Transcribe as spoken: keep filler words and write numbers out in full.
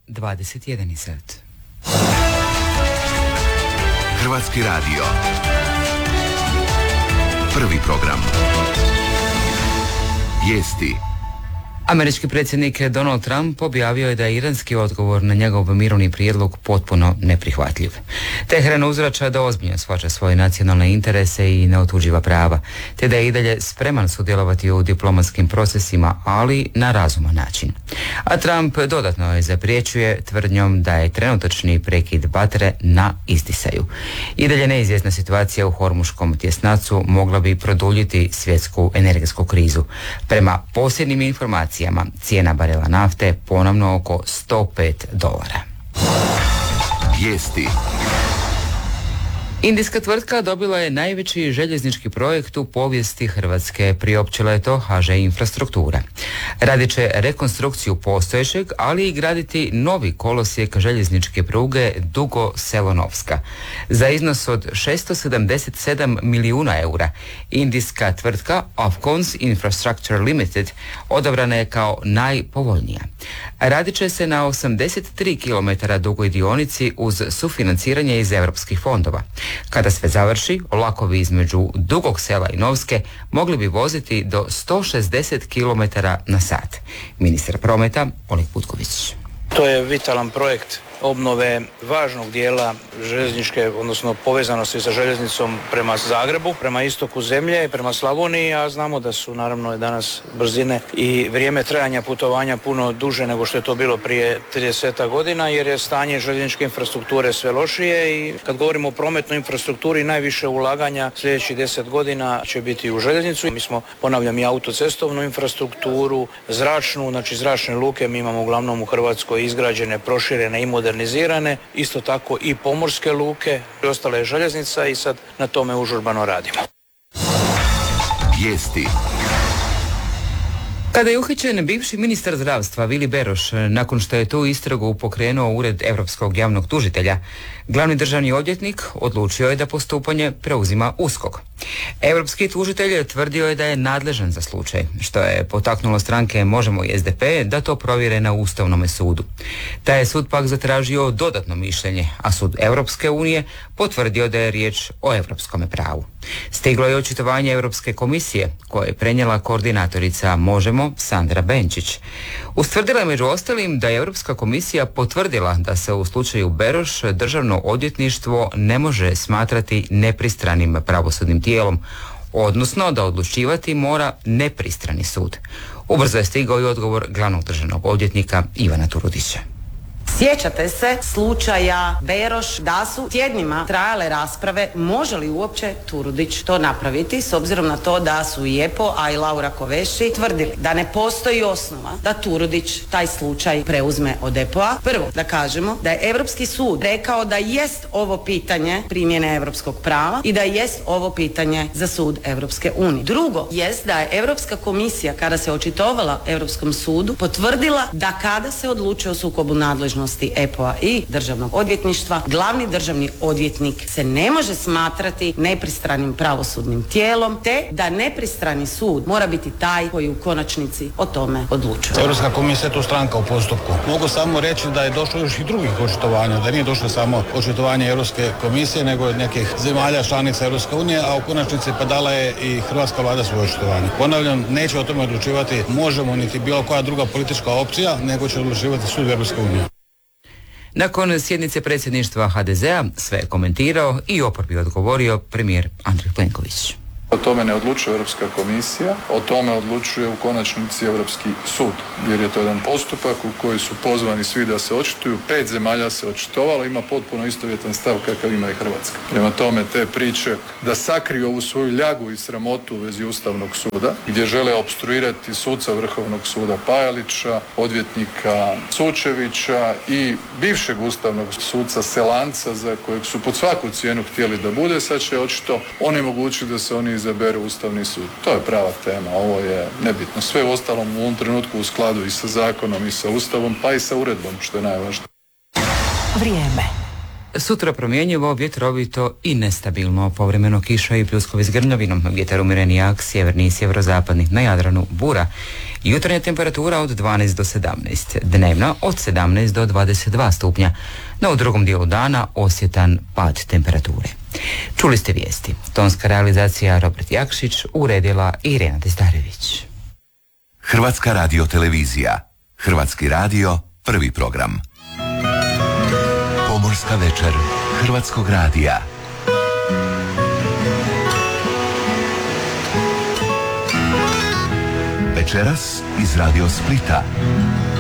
dvadeset jedan sat. Hrvatski radio. Prvi program. Vijesti. Američki predsjednik Donald Trump objavio je da je iranski odgovor na njegov mirovni prijedlog potpuno neprihvatljiv. Teheran uzvraća da ozbiljno shvaća svoje nacionalne interese i neotuđiva prava, te da je i dalje spreman sudjelovati u diplomatskim procesima, ali na razuman način. A Trump dodatno je zapriječuje tvrdnjom da je trenutačni prekid vatre na izdisaju. I dalje neizvjesna situacija u Hormuškom tjesnacu mogla bi produljiti svjetsku energetsku krizu. Prema posljednjim informacijama, cijena barela nafte ponovno oko sto pet dolara. Vijesti. Indijska tvrtka dobila je najveći željeznički projekt u povijesti Hrvatske. Priopćila je to H Ž Infrastruktura. Radit će rekonstrukciju postojećeg, ali i graditi novi kolosijek željezničke pruge Dugo Selo-Novska. Za iznos od šesto sedamdeset sedam milijuna eura, indijska tvrtka Afcons Infrastructure Limited odabrana je kao najpovoljnija. Radit će se na osamdeset tri kilometara dugoj dionici uz sufinanciranje iz europskih fondova. Kada sve završi, vlakovi između Dugog Sela i Novske mogli bi voziti do sto šezdeset kilometara na sat. Ministar prometa Oleg Butković. To je vitalan projekt obnove važnog dijela željezničke, odnosno povezanosti sa željeznicom prema Zagrebu, prema istoku zemlje i prema Slavoniji, a znamo da su naravno danas brzine i vrijeme trajanja putovanja puno duže nego što je to bilo prije trideset godina, jer je stanje željezničke infrastrukture sve lošije i kad govorimo o prometnoj infrastrukturi, najviše ulaganja sljedećih deset godina će biti u željeznicu. Mi smo, ponavljam, i autocestovnu infrastrukturu, zračnu, znači zračne luke mi imamo uglavnom u Hrvatskoj izgrađene, proširene i modernizirane, isto tako i pomorske luke, ostala je željeznica i sad na tome užurbano radimo. Vijesti. Kada je uhićen bivši ministar zdravstva Vili Beroš, nakon što je tu istragu pokrenuo Ured Europskog javnog tužitelja, glavni državni odvjetnik odlučio je da postupanje preuzima U S K O K. Europski tužitelj tvrdio je da je nadležan za slučaj, što je potaknulo stranke Možemo i S D P da to provjere na Ustavnome sudu. Taj je sud pak zatražio dodatno mišljenje, a sud Europske unije potvrdio da je riječ o europskome pravu. Stiglo je očitovanje Europske komisije, koje je prenijela koordinatorica Možemo Sandra Benčić. Ustvrdila je među ostalim da je Europska komisija potvrdila da se u slučaju Beroš državno odvjetništvo ne može smatrati nepristranim pravosudnim tijelom, odnosno da odlučivati mora nepristrani sud. Ubrzo je stigao i odgovor glavnog državnog odvjetnika Ivana Turudića. Sjećate se slučaja Beroš da su tjednima trajale rasprave može li uopće Turudić to napraviti, s obzirom na to da su i E P O, a i Laura Kovesi tvrdili da ne postoji osnova da Turudić taj slučaj preuzme od E P O-a. Prvo, da kažemo da je Europski sud rekao da jest ovo pitanje primjene europskog prava i da jest ovo pitanje za sud Europske unije. Drugo, jest da je Europska komisija, kada se očitovala Europskom sudu, potvrdila da kada se odlučuje o sukobu nadležnosti E P O-a i državnog odvjetništva, glavni državni odvjetnik se ne može smatrati nepristranim pravosudnim tijelom, te da nepristrani sud mora biti taj koji u konačnici o tome odlučuje. Europska komisija je tu stranka u postupku. Mogu samo reći da je došlo još i drugih očitovanja, da nije došlo samo očitovanje Europske komisije, nego od nekih zemalja članica Europske unije, a u konačnici pa dala je i hrvatska vlada svoje očitovanje. Ponavljam, neće o tome odlučivati Možemo niti bilo koja druga politička opcija, nego će odlučivati sud Europske unije. Nakon sjednice predsjedništva H D Z A sve je komentirao i oporbi odgovorio premijer Andrej Plenković. O tome ne odlučuje Europska komisija, o tome odlučuje u konačnici Europski sud, jer je to jedan postupak u koji su pozvani svi da se očituju. Pet zemalja se očitovalo, ima potpuno istovjetan stav kakav ima i Hrvatska. Prema tome, te priče da sakriju ovu svoju ljagu i sramotu u vezi Ustavnog suda, gdje žele opstruirati suca Vrhovnog suda Pajalića, odvjetnika Sučevića i bivšeg ustavnog suca Selanca, za kojeg su pod svaku cijenu htjeli da bude, sad će očito onemogućiti da se oni izaberu Ustavni sud. To je prava tema, ovo je nebitno. Sve u ostalom u ovom trenutku u skladu i sa zakonom i sa Ustavom, pa i sa uredbom, što je najvažnije. Vrijeme. Sutra promjenjivo, vjetrovito i nestabilno, povremeno kiša i pljuskovi s grmljavinom, vjetar umjereni jak, sjeverni i sjeverozapadni, na Jadranu bura. Jutarnja temperatura od dvanaest do sedamnaest, dnevna od sedamnaest do dvadeset dva stupnja, no u drugom dijelu dana osjetan pad temperature. Čuli ste vijesti. Tonska realizacija Robert Jakšić, uredila Irena Testarević. Hrvatska radiotelevizija. Hrvatski radio, prvi program. Pomorska večer Hrvatskog radija. Večeras iz Radio Splita.